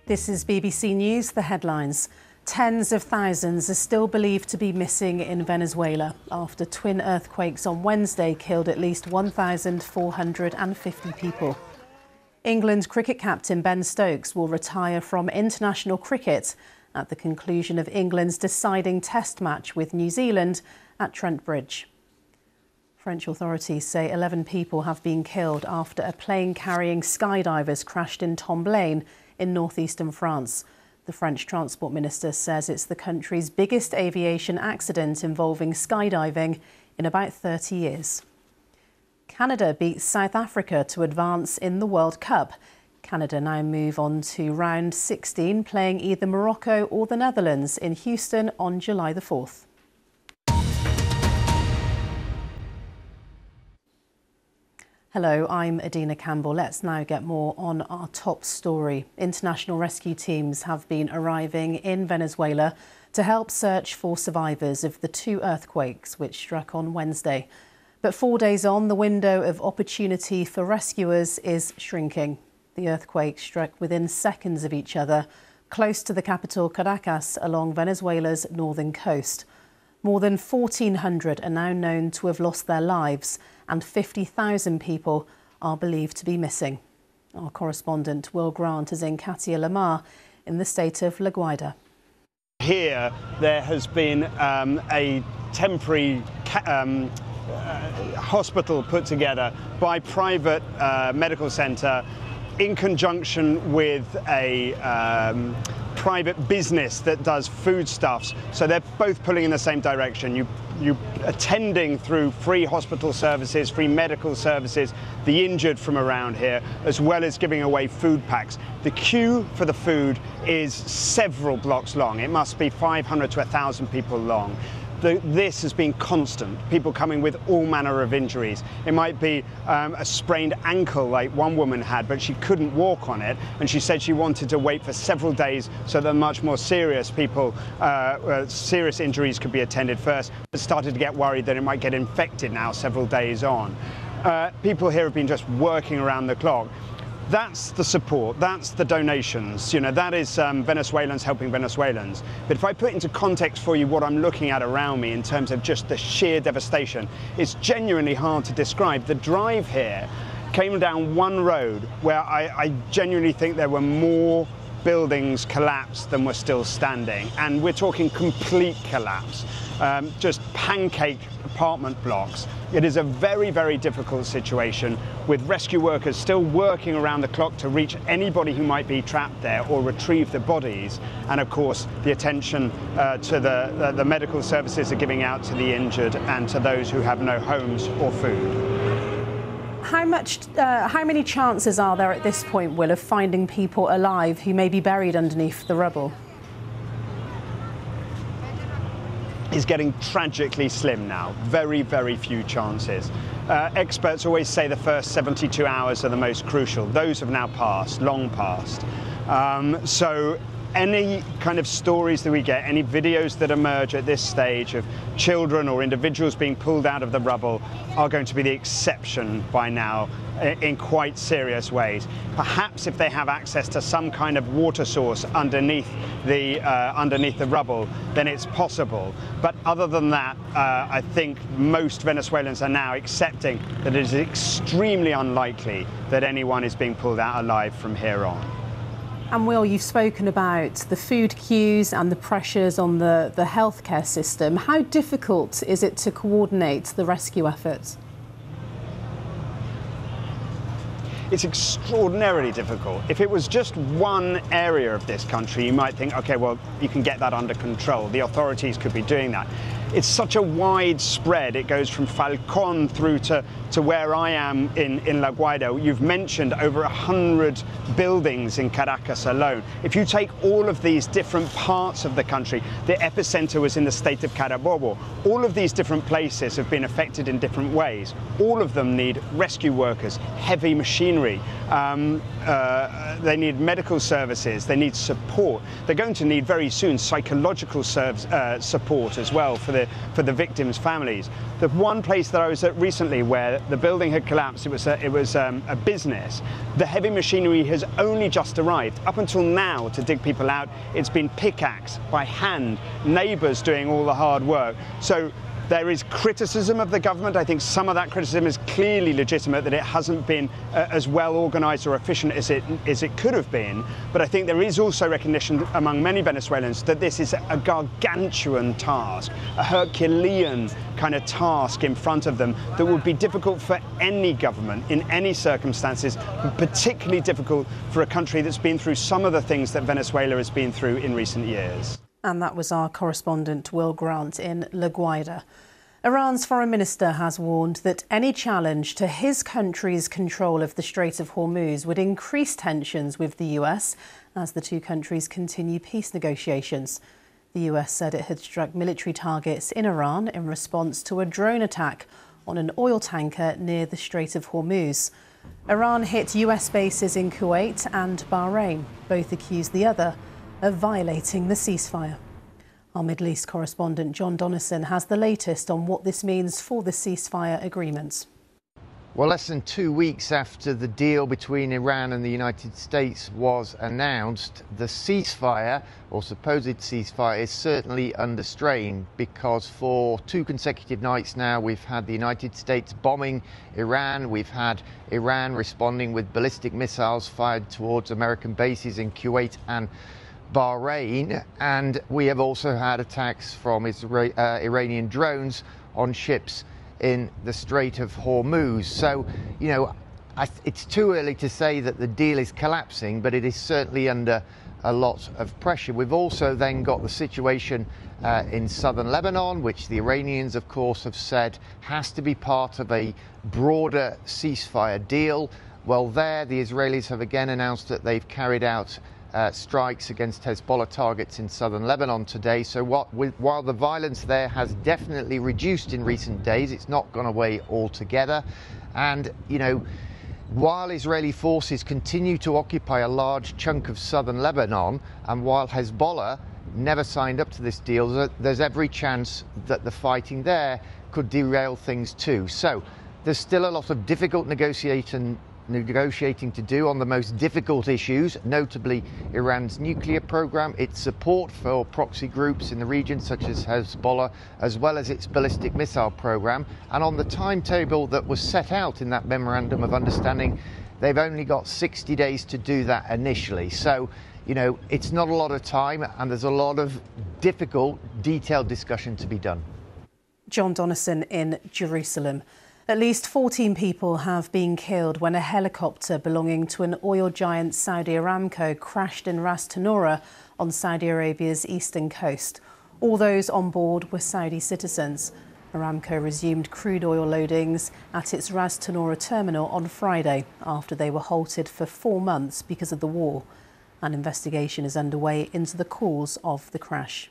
This is BBC News, the headlines. Tens of thousands are still believed to be missing in Venezuela after twin earthquakes on Wednesday killed at least 1,450 people. England cricket captain Ben Stokes will retire from international cricket at the conclusion of England's deciding test match with New Zealand at Trent Bridge. French authorities say 11 people have been killed after a plane carrying skydivers crashed in Tomblain in northeastern France. The French Transport Minister says it's the country's biggest aviation accident involving skydiving in about 30 years. Canada beats South Africa to advance in the World Cup. Canada now move on to round 16, playing either Morocco or the Netherlands in Houston on July the 4th. Hello, I'm Adina Campbell. Let's now get more on our top story. International rescue teams have been arriving in Venezuela to help search for survivors of the two earthquakes which struck on Wednesday. But 4 days on, the window of opportunity for rescuers is shrinking. The earthquakes struck within seconds of each other, close to the capital Caracas along Venezuela's northern coast. More than 1,400 are now known to have lost their lives, and 50,000 people are believed to be missing. Our correspondent Will Grant is in Katia Lamar in the state of La Guaira. Here there has been a temporary hospital put together by private medical centre in conjunction with a private business that does foodstuffs. So they're both pulling in the same direction. You attending through free hospital services, free medical services, the injured from around here, as well as giving away food packs. The queue for the food is several blocks long. It must be 500 to 1,000 people long. This has been constant, people coming with all manner of injuries. It might be a sprained ankle like one woman had, but she couldn't walk on it, and she said she wanted to wait for several days so that much more serious people, serious injuries could be attended first, but started to get worried that it might get infected now several days on. People here have been just working around the clock. That's the support, that's the donations, that is Venezuelans helping Venezuelans. But if I put into context for you what I'm looking at around me in terms of just the sheer devastation, it's genuinely hard to describe. The drive here came down one road where I genuinely think there were more buildings collapsed than were still standing, and we're talking complete collapse, just pancake apartment blocks. It is a very, very difficult situation with rescue workers still working around the clock to reach anybody who might be trapped there or retrieve the bodies, and of course the attention to the medical services are giving out to the injured and to those who have no homes or food. How many chances are there at this point, Will, of finding people alive who may be buried underneath the rubble? Is getting tragically slim now. Very, very few chances. Experts always say the first 72 hours are the most crucial. Those have now passed, long past. So any kind of stories that we get, any videos that emerge at this stage of children or individuals being pulled out of the rubble are going to be the exception by now in quite serious ways. Perhaps if they have access to some kind of water source underneath the rubble, then it's possible. But other than that, I think most Venezuelans are now accepting that it is extremely unlikely that anyone is being pulled out alive from here on. And Will, you've spoken about the food queues and the pressures on the healthcare system. How difficult is it to coordinate the rescue efforts? It's extraordinarily difficult. If it was just one area of this country, you might think, okay, well, you can get that under control. The authorities could be doing that. It's such a wide spread. It goes from Falcón through to where I am in La Guaira. You've mentioned over 100 buildings in Caracas alone. If you take all of these different parts of the country, the epicenter was in the state of Carabobo. All of these different places have been affected in different ways. All of them need rescue workers, heavy machinery. They need medical services. They need support. They're going to need very soon psychological support as well for for the victims' families. The one place that I was at recently where the building had collapsed, it was a business. The heavy machinery has only just arrived. Up until now, to dig people out, it's been pickaxe by hand, neighbours doing all the hard work. So there is criticism of the government. I think some of that criticism is clearly legitimate, that it hasn't been as well organised or efficient as it could have been. But I think there is also recognition among many Venezuelans that this is a gargantuan task, a Herculean kind of task in front of them that would be difficult for any government in any circumstances, particularly difficult for a country that's been through some of the things that Venezuela has been through in recent years. And that was our correspondent Will Grant in La Guaira. Iran's foreign minister has warned that any challenge to his country's control of the Strait of Hormuz would increase tensions with the US as the two countries continue peace negotiations. The US said it had struck military targets in Iran in response to a drone attack on an oil tanker near the Strait of Hormuz. Iran hit US bases in Kuwait and Bahrain. Both accused the other of violating the ceasefire. Our Middle East correspondent John Donnison has the latest on what this means for the ceasefire agreement. Well, less than 2 weeks after the deal between Iran and the United States was announced, the ceasefire, or supposed ceasefire, is certainly under strain because for 2 consecutive nights now we've had the United States bombing Iran. We've had Iran responding with ballistic missiles fired towards American bases in Kuwait and Bahrain, and we have also had attacks from Iranian drones on ships in the Strait of Hormuz. So, you know, it's too early to say that the deal is collapsing, but it is certainly under a lot of pressure. We've also then got the situation in southern Lebanon, which the Iranians, of course, have said has to be part of a broader ceasefire deal. Well, there, the Israelis have again announced that they've carried out strikes against Hezbollah targets in southern Lebanon today. So while the violence there has definitely reduced in recent days, it's not gone away altogether. And, you know, while Israeli forces continue to occupy a large chunk of southern Lebanon, and while Hezbollah never signed up to this deal, there's every chance that the fighting there could derail things too. So there's still a lot of difficult negotiating to do on the most difficult issues, notably Iran's nuclear program, its support for proxy groups in the region such as Hezbollah, as well as its ballistic missile program. And on the timetable that was set out in that memorandum of understanding, they've only got 60 days to do that initially. So, you know, it's not a lot of time, and there's a lot of difficult, detailed discussion to be done. John Donnison in Jerusalem. At least 14 people have been killed when a helicopter belonging to an oil giant Saudi Aramco crashed in Ras Tanura on Saudi Arabia's eastern coast. All those on board were Saudi citizens. Aramco resumed crude oil loadings at its Ras Tanura terminal on Friday after they were halted for 4 months because of the war. An investigation is underway into the cause of the crash.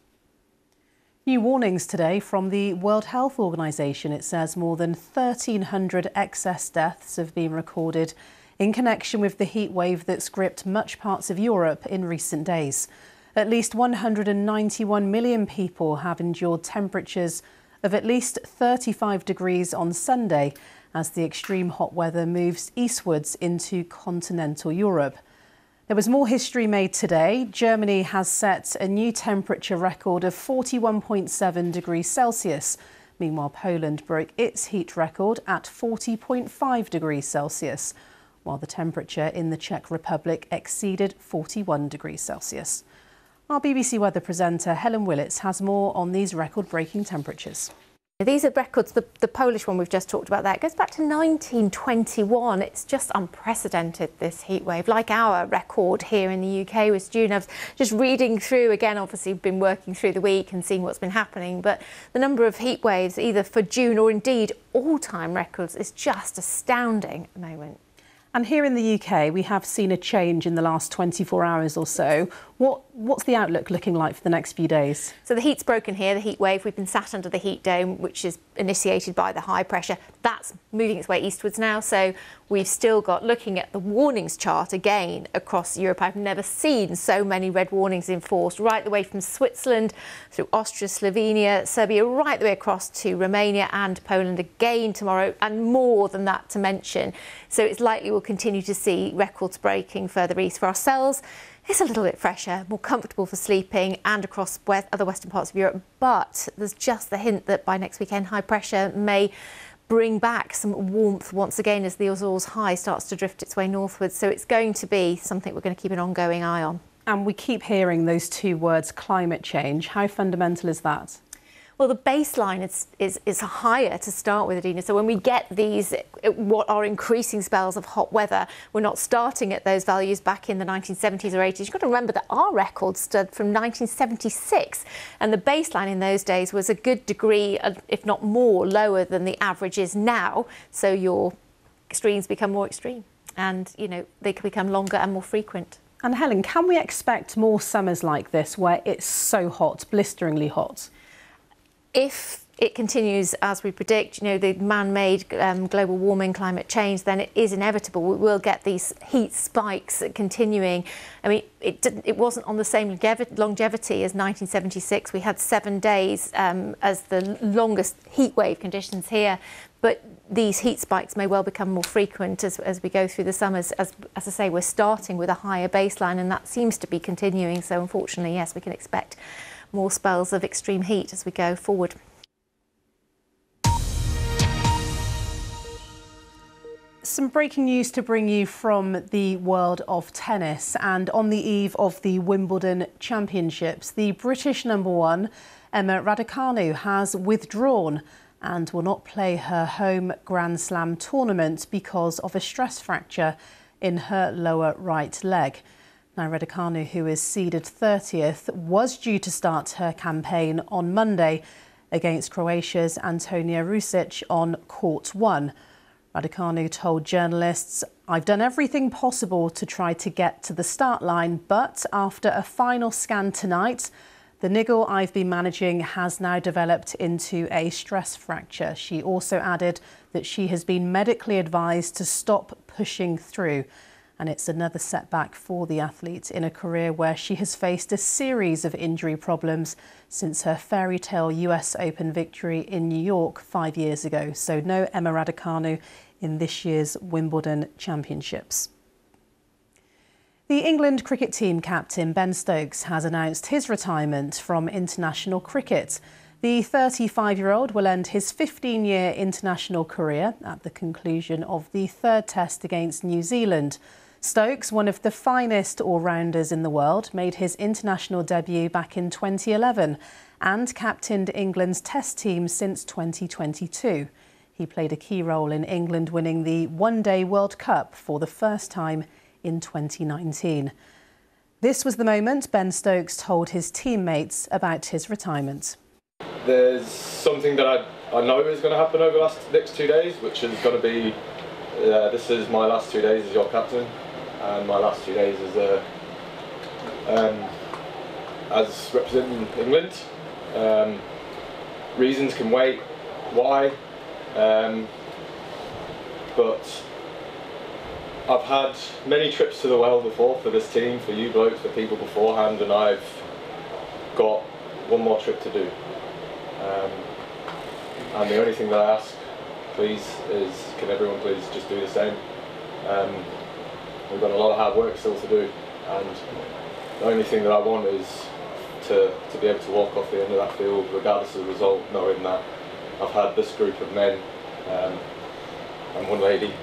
New warnings today from the World Health Organization. It says more than 1,300 excess deaths have been recorded in connection with the heat wave that's gripped much parts of Europe in recent days. At least 191 million people have endured temperatures of at least 35 degrees on Sunday as the extreme hot weather moves eastwards into continental Europe. There was more history made today. Germany has set a new temperature record of 41.7 degrees Celsius. Meanwhile, Poland broke its heat record at 40.5 degrees Celsius, while the temperature in the Czech Republic exceeded 41 degrees Celsius. Our BBC weather presenter Helen Willits has more on these record-breaking temperatures. These are records. The Polish one we've just talked about there, it goes back to 1921. It's just unprecedented, this heat wave. Like our record here in the UK was June. I was just reading through, again, obviously been working through the week and seeing what's been happening, but the number of heat waves, either for June or indeed all-time records, is just astounding at the moment. And here in the UK, we have seen a change in the last 24 hours or so. What what's the outlook looking like for the next few days? So the heat's broken here, the heat wave. We've been sat under the heat dome, which is initiated by the high pressure. That's moving its way eastwards now. So we've still got, looking at the warnings chart again across Europe, I've never seen so many red warnings enforced, right the way from Switzerland through Austria, Slovenia, Serbia, right the way across to Romania and Poland again tomorrow, and more than that to mention. So it's likely we'll continue to see records breaking further east. For ourselves, it's a little bit fresher, more comfortable for sleeping and across other western parts of Europe. But there's just the hint that by next weekend, high pressure may bring back some warmth once again as the Azores high starts to drift its way northwards. So it's going to be something we're going to keep an ongoing eye on. And we keep hearing those two words, climate change. How fundamental is that? Well, the baseline is higher to start with, Adina. So when we get these, what are increasing spells of hot weather, we're not starting at those values back in the 1970s or 80s. You've got to remember that our record stood from 1976, and the baseline in those days was a good degree, if not more, lower than the average is now. So your extremes become more extreme, and they can become longer and more frequent. And Helen, can we expect more summers like this where it's so hot, blisteringly hot? If it continues as we predict, the man-made global warming, climate change, then it is inevitable. We will get these heat spikes continuing. I mean, it wasn't on the same longevity as 1976. We had 7 days as the longest heat wave conditions here. But these heat spikes may well become more frequent as we go through the summers. As I say, we're starting with a higher baseline, and that seems to be continuing. So unfortunately, yes, we can expect more spells of extreme heat as we go forward. Some breaking news to bring you from the world of tennis, and on the eve of the Wimbledon Championships, the British #1 Emma Raducanu has withdrawn and will not play her home Grand Slam tournament because of a stress fracture in her lower right leg. Now, Raducanu, who is seeded 30th, was due to start her campaign on Monday against Croatia's Antonia Rusic on court 1. Raducanu told journalists, "I've done everything possible to try to get to the start line, but after a final scan tonight, the niggle I've been managing has now developed into a stress fracture." She also added that she has been medically advised to stop pushing through. And it's another setback for the athlete in a career where she has faced a series of injury problems since her fairy tale US Open victory in New York 5 years ago. So no Emma Raducanu in this year's Wimbledon Championships. The England cricket team captain Ben Stokes has announced his retirement from international cricket. The 35-year-old will end his 15-year international career at the conclusion of the 3rd test against New Zealand. Stokes, one of the finest all-rounders in the world, made his international debut back in 2011 and captained England's test team since 2022. He played a key role in England winning the One-Day World Cup for the first time in 2019. This was the moment Ben Stokes told his teammates about his retirement. There's something that I know is going to happen over the next 2 days, which is going to be, this is my last 2 days as your captain, and my last 2 days as representing England. Reasons can wait, why, but I've had many trips to the well before for this team, for you blokes, for people beforehand, and I've got one more trip to do. And the only thing that I ask, please, is can everyone please just do the same? We've got a lot of hard work still to do, and the only thing that I want is to be able to walk off the end of that field, regardless of the result, knowing that I've had this group of men and one lady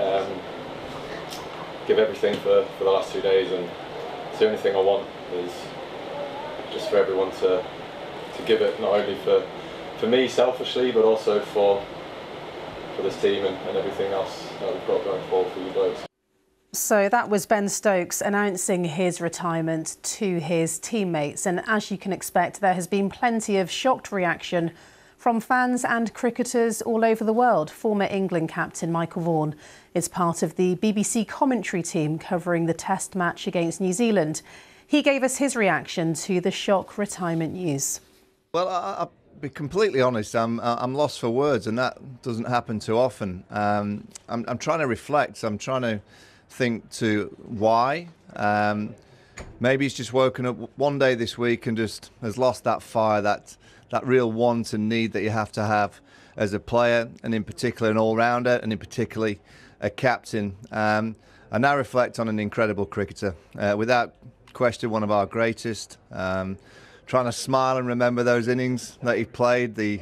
give everything for the last 2 days, and it's the only thing I want is just for everyone to give it, not only for me selfishly, but also for this team and everything else that we've got going forward for you blokes. So that was Ben Stokes announcing his retirement to his teammates. And as you can expect, there has been plenty of shocked reaction from fans and cricketers all over the world. Former England captain Michael Vaughan is part of the BBC commentary team covering the Test match against New Zealand. He gave us his reaction to the shock retirement news. Well, I'll be completely honest. I'm lost for words, and that doesn't happen too often. I'm trying to reflect. I'm trying to think to why. Maybe he's just woken up one day this week and just has lost that fire, that real want and need that you have to have as a player, and in particular an all-rounder, and in particular a captain. I now reflect on an incredible cricketer, without question one of our greatest. Trying to smile and remember those innings that he played, the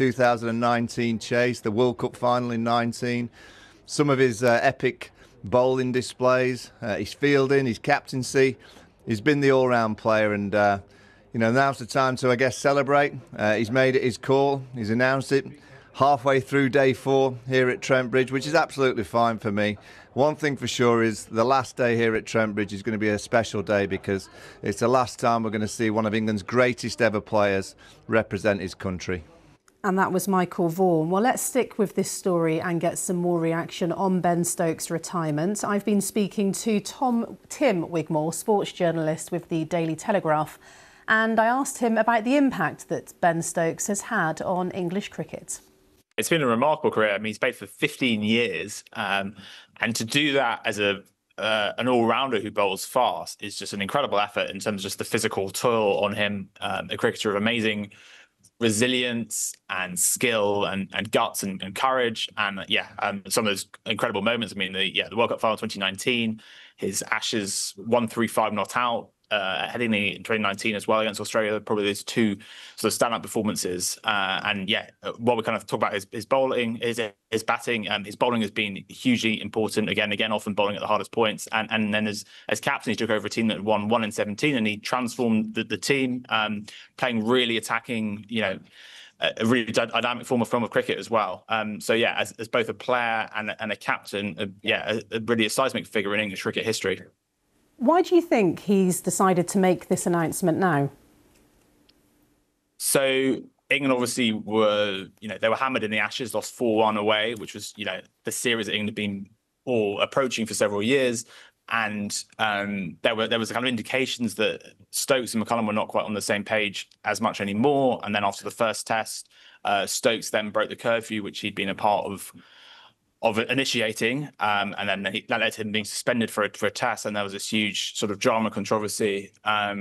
2019 chase, the World Cup final in 19, some of his epic bowling displays, his fielding, his captaincy. He's been the all-round player, and now's the time to, I guess, celebrate. He's made it his call. He's announced it halfway through day 4 here at Trent Bridge, which is absolutely fine for me. One thing for sure is the last day here at Trent Bridge is going to be a special day, because it's the last time we're going to see one of England's greatest ever players represent his country. And that was Michael Vaughan. Well, let's stick with this story and get some more reaction on Ben Stokes' retirement. I've been speaking to Tim Wigmore, sports journalist with the Daily Telegraph, and I asked him about the impact that Ben Stokes has had on English cricket. It's been a remarkable career. I mean, he's played for 15 years, and to do that as an all-rounder who bowls fast is just an incredible effort in terms of just the physical toil on him. A cricketer of amazing resilience and skill and guts and courage, and some of those incredible moments. I mean, the World Cup final 2019, his Ashes 135 not out, heading in 2019 as well against Australia, probably those two sort of stand-up performances. What we kind of talk about his bowling, his batting. His bowling has been hugely important. Again, often bowling at the hardest points. And then as captain, he took over a team that won 1 in 17, and he transformed the team, playing really attacking, a really dynamic form of cricket as well. As both a player and a captain, really a seismic figure in English cricket history. Why do you think he's decided to make this announcement now? So England obviously were, they were hammered in the Ashes, lost 4-1 away, which was, the series that England had been all approaching for several years. And there was kind of indications that Stokes and McCullum were not quite on the same page as much anymore. And then after the first test, Stokes then broke the curfew, which he'd been a part of initiating, and then that led to him being suspended for a test, and there was this huge sort of drama controversy.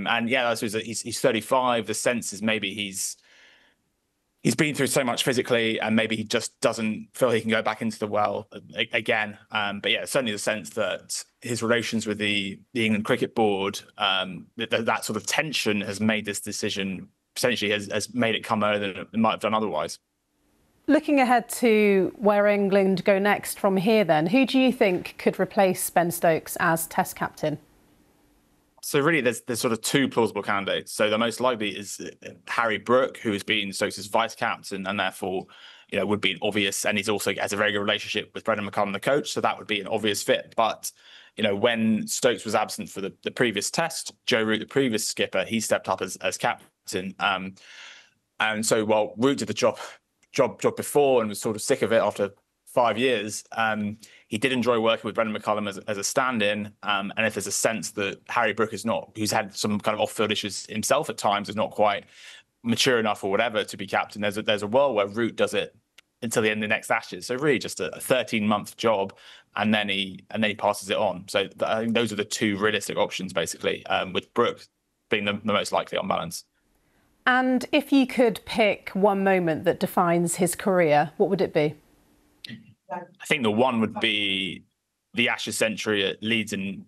He's 35. The sense is maybe he's been through so much physically, and maybe he just doesn't feel he can go back into the well again. Certainly the sense that his relations with the England Cricket Board, that sort of tension has made this decision, essentially has made it come earlier than it might have done otherwise. Looking ahead to where England go next from here then, who do you think could replace Ben Stokes as Test captain? So really, there's sort of two plausible candidates. So the most likely is Harry Brook, who has been Stokes' vice captain and therefore, would be an obvious, and he's also has a very good relationship with Brendan McCullum, the coach. So that would be an obvious fit. But, when Stokes was absent for the previous test, Joe Root, the previous skipper, he stepped up as captain. And so while Root did the job before and was sort of sick of it after 5 years, he did enjoy working with Brendan McCullum as a stand-in. And if there's a sense that Harry Brook who's had some kind of off-field issues himself at times, is not quite mature enough or whatever to be captain, there's a world where Root does it until the end of the next Ashes. So really just a 13-month job, and then he passes it on. So I think those are the two realistic options, basically, with Brook being the most likely on balance. And if you could pick one moment that defines his career, what would it be? I think the one would be the Ashes century at Leeds in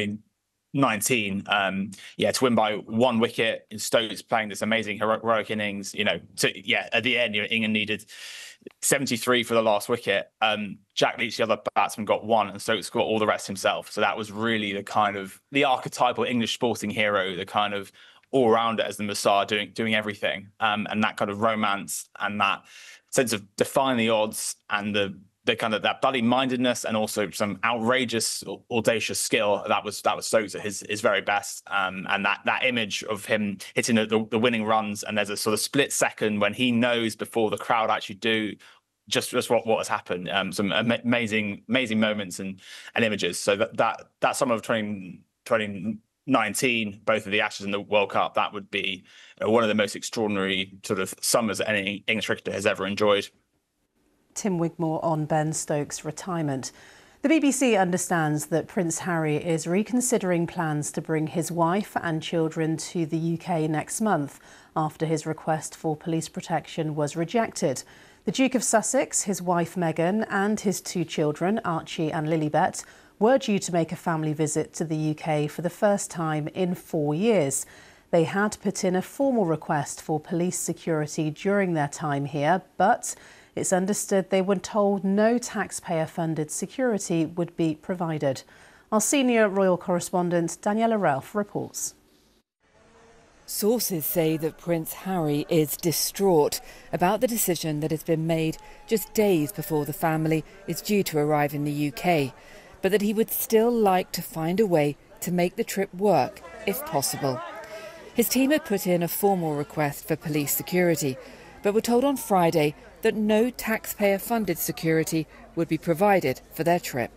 2019. To win by 1 wicket, Stokes playing this amazing heroic innings. At the end, England needed 73 for the last wicket. Jack Leach, the other batsman, got 1, and Stokes got all the rest himself. So that was really the archetypal English sporting hero, the kind of all-rounder as the Messiah, doing everything, and that kind of romance and that sense of defying the odds and the kind of that bloody-mindedness and also some outrageous, audacious skill. That was Stokes at his very best, and that image of him hitting the winning runs, and there's a sort of split second when he knows before the crowd actually do just what has happened. Some amazing moments and images. So that summer of 2019 19, both of the Ashes and the World Cup, that would be one of the most extraordinary sort of summers that any English cricketer has ever enjoyed. Tim Wigmore on Ben Stokes' retirement. The BBC understands that Prince Harry is reconsidering plans to bring his wife and children to the UK next month after his request for police protection was rejected. The Duke of Sussex, his wife Meghan and his 2 children, Archie and Lilibet, were due to make a family visit to the UK for the first time in 4 years. They had put in a formal request for police security during their time here, but it's understood they were told no taxpayer-funded security would be provided. Our senior royal correspondent Daniela Ralph reports. Sources say that Prince Harry is distraught about the decision that has been made just days before the family is due to arrive in the UK, but that he would still like to find a way to make the trip work, if possible. His team had put in a formal request for police security, but were told on Friday that no taxpayer-funded security would be provided for their trip.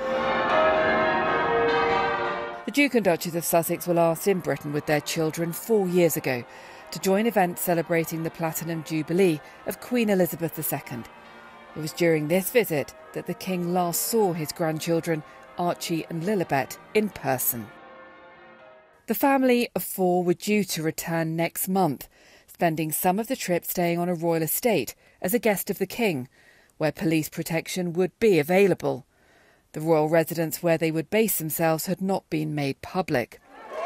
The Duke and Duchess of Sussex were last in Britain with their children 4 years ago to join events celebrating the Platinum Jubilee of Queen Elizabeth II. It was during this visit that the King last saw his grandchildren, Archie and Lilibet, in person. The family of 4 were due to return next month, spending some of the trip staying on a royal estate as a guest of the King, where police protection would be available. The royal residence where they would base themselves had not been made public.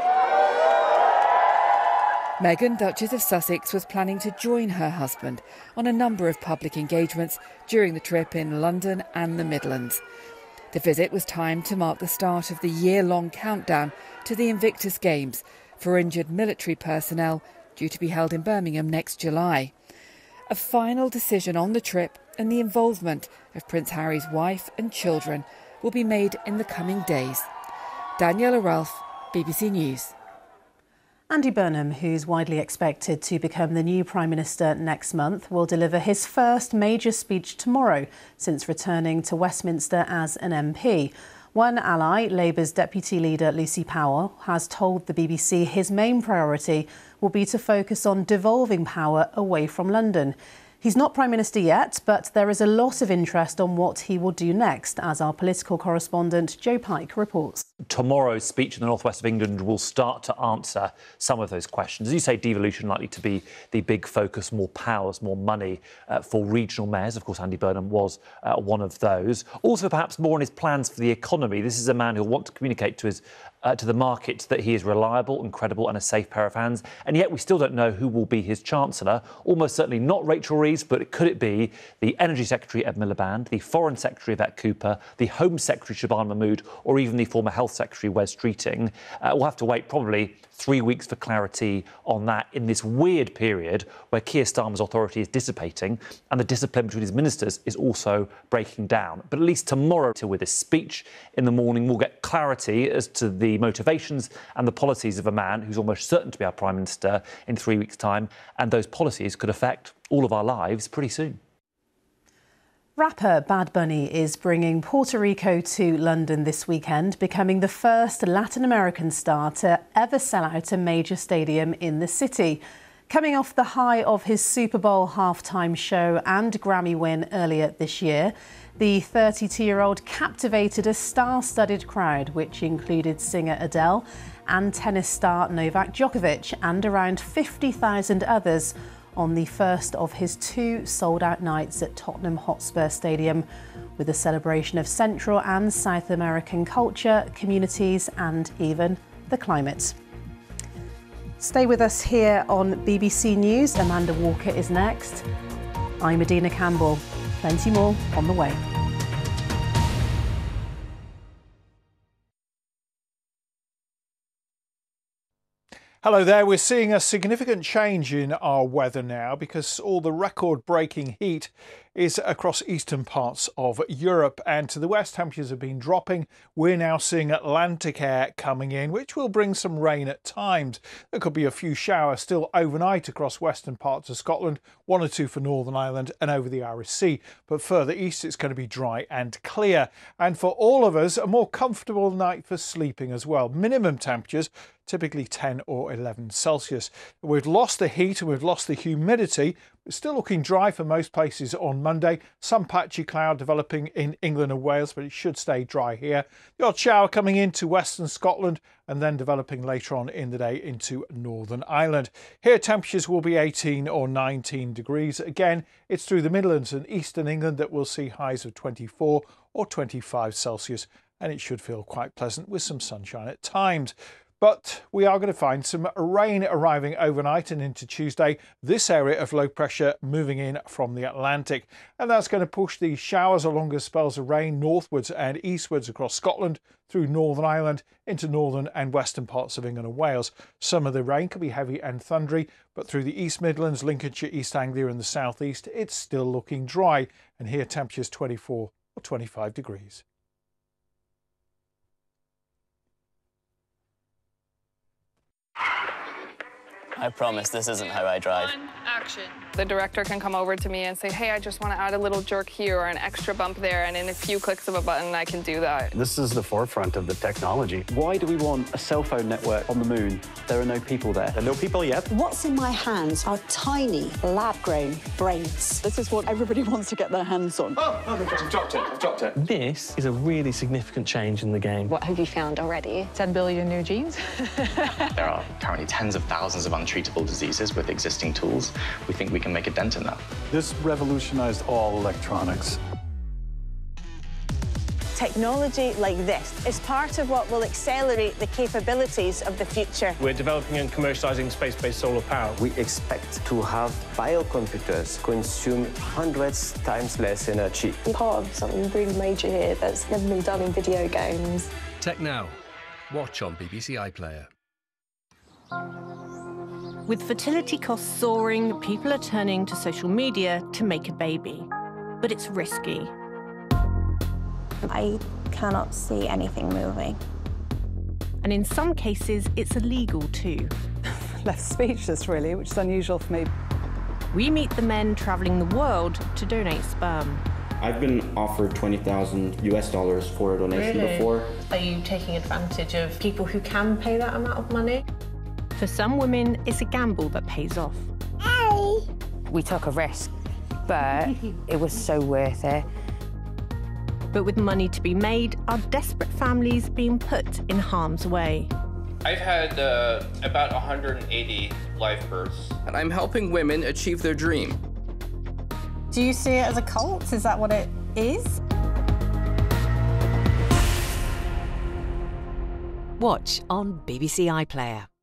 Meghan, Duchess of Sussex, was planning to join her husband on a number of public engagements during the trip in London and the Midlands. The visit was timed to mark the start of the year-long countdown to the Invictus Games for injured military personnel due to be held in Birmingham next July. A final decision on the trip and the involvement of Prince Harry's wife and children will be made in the coming days. Daniela Ralph, BBC News. Andy Burnham, who's widely expected to become the new Prime Minister next month, will deliver his first major speech tomorrow since returning to Westminster as an MP. One ally, Labour's Deputy Leader Lucy Powell, has told the BBC his main priority will be to focus on devolving power away from London. He's not Prime Minister yet, but there is a lot of interest on what he will do next, as our political correspondent Joe Pike reports. Tomorrow's speech in the northwest of England will start to answer some of those questions. As you say, devolution likely to be the big focus, more powers, more money for regional mayors. Of course, Andy Burnham was one of those. Also, perhaps more on his plans for the economy. This is a man who'll want to communicate to the market that he is reliable and credible and a safe pair of hands. And yet we still don't know who will be his Chancellor. Almost certainly not Rachel Reeves, but could it be the Energy Secretary Ed Miliband, the Foreign Secretary Yvette Cooper, the Home Secretary Shabana Mahmood, or even the former Health Secretary Wes Streeting? We'll have to wait probably 3 weeks for clarity on that in this weird period where Keir Starmer's authority is dissipating and the discipline between his ministers is also breaking down. But at least tomorrow, with his speech in the morning, we'll get clarity as to the motivations and the policies of a man who's almost certain to be our Prime Minister in 3 weeks' time, and those policies could affect all of our lives pretty soon. Rapper Bad Bunny is bringing Puerto Rico to London this weekend, becoming the first Latin American star to ever sell out a major stadium in the city. Coming off the high of his Super Bowl halftime show and Grammy win earlier this year, the 32-year-old captivated a star-studded crowd, which included singer Adele and tennis star Novak Djokovic and around 50,000 others on the first of his 2 sold-out nights at Tottenham Hotspur Stadium, with a celebration of Central and South American culture, communities and even the climate. Stay with us here on BBC News. Amanda Walker is next. I'm Adina Campbell. Plenty more on the way. Hello there. We're seeing a significant change in our weather now because all the record-breaking heat is across eastern parts of Europe, and to the west temperatures have been dropping. We're now seeing Atlantic air coming in, which will bring some rain at times. There could be a few showers still overnight across western parts of Scotland, 1 or 2 for Northern Ireland and over the Irish Sea, but further east it's going to be dry and clear, and for all of us a more comfortable night for sleeping as well. Minimum temperatures typically 10 or 11 Celsius. We've lost the heat and we've lost the humidity. It's still looking dry for most places on Monday. Some patchy cloud developing in England and Wales, but it should stay dry here. The odd shower coming into western Scotland and then developing later on in the day into Northern Ireland. Here temperatures will be 18 or 19 degrees. Again, it's through the Midlands and eastern England that we'll see highs of 24 or 25 Celsius, and it should feel quite pleasant with some sunshine at times. But we are going to find some rain arriving overnight and into Tuesday. This area of low pressure moving in from the Atlantic, and that's going to push these showers or longer spells of rain northwards and eastwards across Scotland, through Northern Ireland, into northern and western parts of England and Wales. Some of the rain could be heavy and thundery, but through the East Midlands, Lincolnshire, East Anglia and the south east, it's still looking dry, and here temperatures 24 or 25 degrees. I promise this isn't how I drive. Action. The director can come over to me and say, hey, I just want to add a little jerk here or an extra bump there, and in a few clicks of a button, I can do that. This is the forefront of the technology. Why do we want a cell phone network on the moon? There are no people there. There are no people yet. What's in my hands are tiny, lab-grown brains. This is what everybody wants to get their hands on. Oh, I've dropped it. I've dropped it. This is a really significant change in the game. What have you found already? 10 billion new genes. There are currently tens of thousands of untreatable diseases with existing tools. We think we can make a dent in that. This revolutionized all electronics. Technology like this is part of what will accelerate the capabilities of the future. We're developing and commercializing space-based solar power. We expect to have biocomputers consume hundreds times less energy. I'm part of something really major here that's never been done in video games. Tech Now. Watch on BBC iPlayer. With fertility costs soaring, people are turning to social media to make a baby. But it's risky. I cannot see anything moving. And in some cases, it's illegal too. Left speechless, really, which is unusual for me. We meet the men travelling the world to donate sperm. I've been offered $20,000 for a donation before. Are you taking advantage of people who can pay that amount of money? For some women, it's a gamble that pays off. We took a risk, but it was so worth it. But with money to be made, are desperate families being put in harm's way? I've had about 180 live births. And I'm helping women achieve their dream. Do you see it as a cult? Is that what it is? Watch on BBC iPlayer.